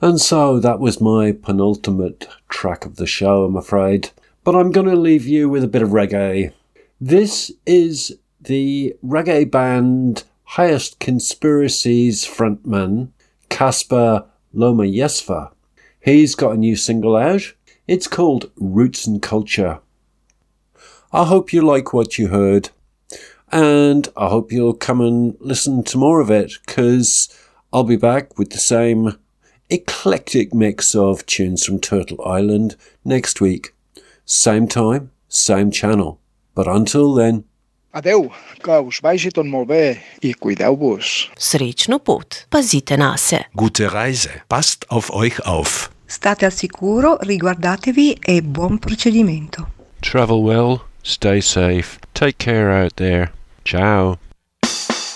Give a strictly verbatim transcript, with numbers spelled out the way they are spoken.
And so that was my penultimate track of the show, I'm afraid. But I'm going to leave you with a bit of reggae. This is the reggae band Highest Conspiracies frontman, Casper Lomayesva. He's got a new single out. It's called Roots and Culture. I hope you like what you heard. And I hope you'll come and listen to more of it, because I'll be back with the same eclectic mix of tunes from Turtle Island next week. Same time, same channel. But until then... Adeu, que us vagi tot molt bé i cuideu-vos. Srećnu put, pazite na se. Gute Reise, passt auf euch auf. State al sicuro, riguardatevi e buon procedimento. Travel well, stay safe, take care out there. Ciao.